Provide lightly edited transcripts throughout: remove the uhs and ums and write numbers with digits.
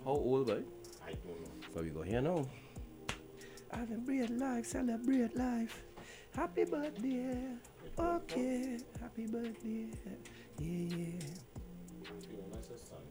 How old, boy? I don't know. So we go here now. Celebrate life, celebrate life. Happy birthday. Okay, happy birthday. Yeah. That's his son.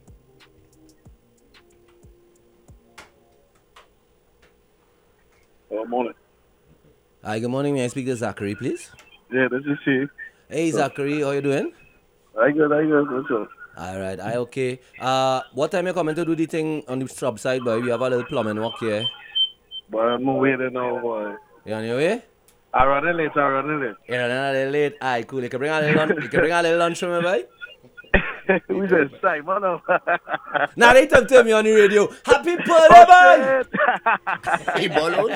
Morning. Hi, good morning. May I speak to Zachary, please? Yeah, this is she. Hey, Zachary, how you doing? I good. What's up? All right, I okay. What time you coming to do the thing on the sub side, boy? We have a little plumbing work here. Boy, I'm waiting now, boy. You on your way? I'm running late. You're running a little late. Alright, cool. You can bring a little lunch. You can bring a little lunch for me, boy. We just Simon. Now they talk to me on the radio. Happy birthday, boy! Hey, Bolos.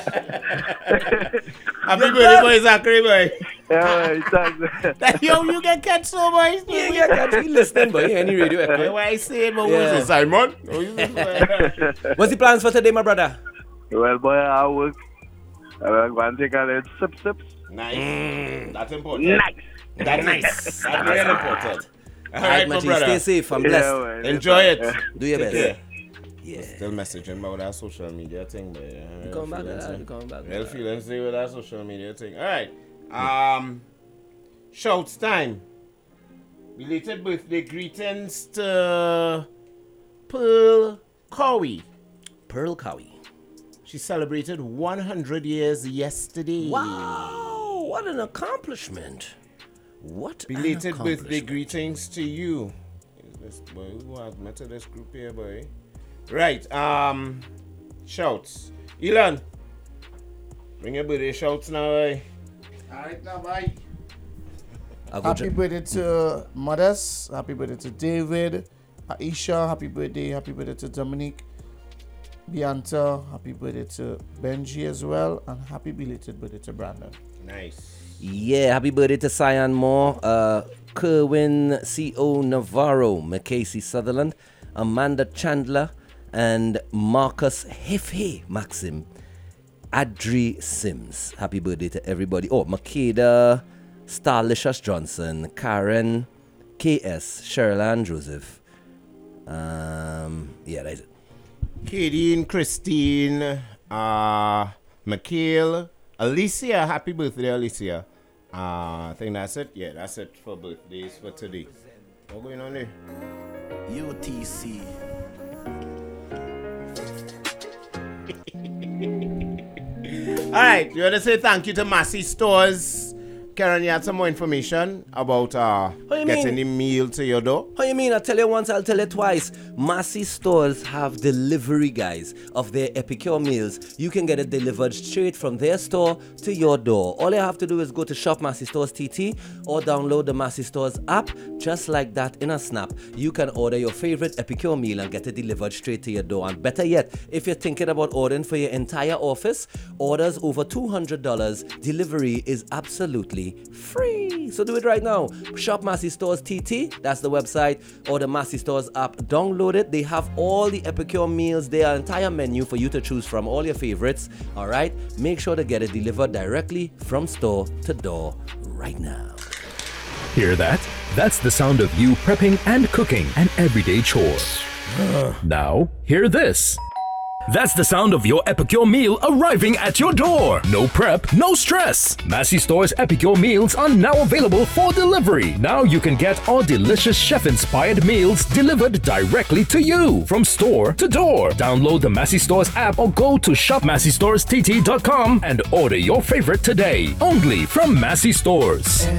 Happy birthday, boy, Zachary, boy. Yeah, thanks. Yo, you get catch so much. Yeah, can't be listening, boy. Any radio echo. Why I say it, but Yeah. who's it, Simon? What's the plans for today, my brother? Well, boy, I work. I'm going to take a little sips. Nice. That's important. Nice. That's nice. That's very important. All Alright, right, my my G, brother. stay safe. I'm blessed. man. Enjoy it. Do your best. Yeah. Yeah. Still messaging about that social media thing, but yeah. Come back to that. Come back to Real that. feelings say with that social media thing. All right. Shouts time. Belated birthday greetings to Pearl Cowie. Pearl Cowie. She celebrated 100 years yesterday. Wow, what an accomplishment. What Belated an birthday accomplishment. greetings to you. Is this boy who has met this group here, boy? Right. Shouts. Elon. Bring your birthday shouts now, boy. Alright now, bye. I'll go Happy birthday to Modest. Happy birthday to David. Aisha, happy birthday to Dominique. Bianta, happy birthday to Benji as well. And happy belated birthday to Brandon. Nice. Yeah, happy birthday to Cyan Moore, Kerwin C.O. Navarro, McCasey Sutherland, Amanda Chandler, and Marcus Hefe Maxim, Adri Sims. Happy birthday to everybody. Oh, Makeda, Starlicious Johnson, Karen, K.S., Sherlan Joseph. Yeah, that's it. Katie, Christine, Mikhail, Alicia, happy birthday, Alicia. I think that's it. Yeah, that's it for birthdays for today. What's going on there? UTC. All right, you want to say thank you to Massey Stores. Karen, you had some more information about you getting mean? the meal to your door. How you mean? I tell you once, I'll tell you twice. Massey Stores have delivery guys of their Epicure meals. You can get it delivered straight from their store to your door. All you have to do is go to Shop Massey Stores TT or download the Massey Stores app. Just like that, in a snap, you can order your favorite Epicure meal and get it delivered straight to your door. And better yet, if you're thinking about ordering for your entire office, orders over $200, delivery is absolutely free. So do it right now. Shop Massey Stores TT, that's the website, or the Massey Stores app. Download it. They have all the Epicure meals, their entire menu for you to choose from, all your favorites. All right, make sure to get it delivered directly from store to door right now. Hear that? That's the sound of you prepping and cooking an everyday chore. Now, hear this. That's the sound of your Epicure meal arriving at your door. No prep, no stress. Massey Store's Epicure meals are now available for delivery. Now you can get our delicious chef-inspired meals delivered directly to you from store to door. Download the Massey Stores app or go to shopmasseystorestt.com and order your favorite today. Only from Massey Stores.